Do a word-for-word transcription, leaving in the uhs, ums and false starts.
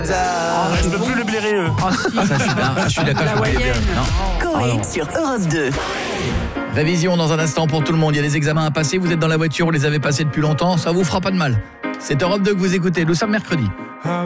Ah, je peux plus le blairer, eux. Ah si, Ça, je suis, ah, je suis d'accord. la je peux le dire. moyenne. Non. Coé Ah, non. sur Europe deux. Révision dans un instant pour tout le monde. Il y a des examens à passer. Vous êtes dans la voiture, vous les avez passés depuis longtemps. Ça vous fera pas de mal. C'est Europe deux que vous écoutez. Nous sommes mercredi.